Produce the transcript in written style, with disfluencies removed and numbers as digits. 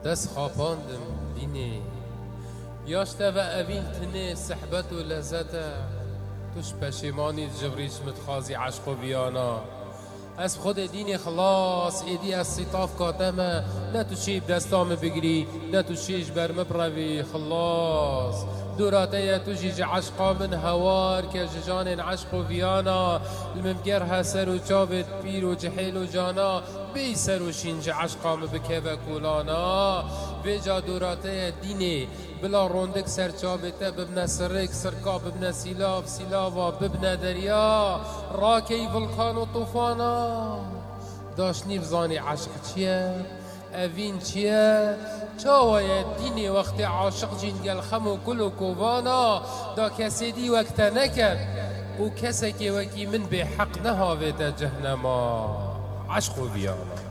دست خاپاندم دینی یاشته و اوین تنه صحبت و لذته توش پشیمانی جبریش متخازی عشق و بیانا از خود دین خلاص ایدی از سیطاف کاتمه نه تو شیب دستام بگیری نه تو شیش برم بروی خلاص دوراته تو جیج عشقا من هوار که ججان عشق و ویانا الممگرها سر و چابت پیر و جحیل و جانا بی سر و شینج عشقا مبکه و کولانا بجا دوراته دینی بلا روندک سر چابته ببنا سرک سرکا ببنا سیلاف سیلاوا ببنا دریا راکی ولکان و طوفانا داشنی بزانی عشق چیه؟ اوین چیه؟ چاوه دینی وقت عاشق جنگل خم و کل و کووانا دا کسی دی وقت نکر و کسی که وکی من به حق نهاوه دا جهنما عشق و بیانا